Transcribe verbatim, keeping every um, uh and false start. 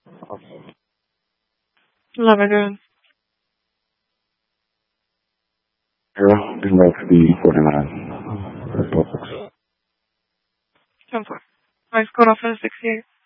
eleven. Zero, this is the forty-nine. Red Publics. ten four. My score off is sixty-eight.